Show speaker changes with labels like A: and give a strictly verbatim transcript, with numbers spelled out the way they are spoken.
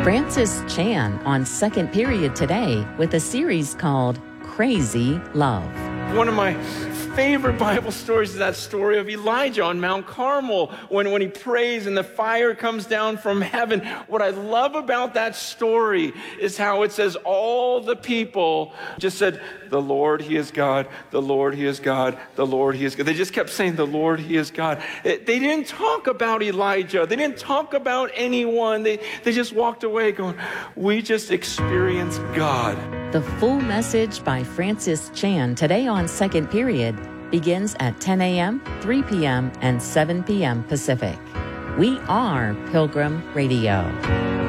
A: Francis Chan on Second Period today with a series called Crazy Love.
B: One of my favorite Bible stories is that story of Elijah on Mount Carmel when, when he prays and the fire comes down from heaven. What I love about that story is how it says all the people just said, the Lord, He is God, the Lord, He is God, the Lord, He is God. They just kept saying, the Lord, He is God. It, they didn't talk about Elijah. They didn't talk about anyone. They, they just walked away going, we just experienced God.
A: The full message by Francis Chan today on Second Period begins at ten a.m., three p.m., and seven p.m. Pacific. We are Pilgrim Radio.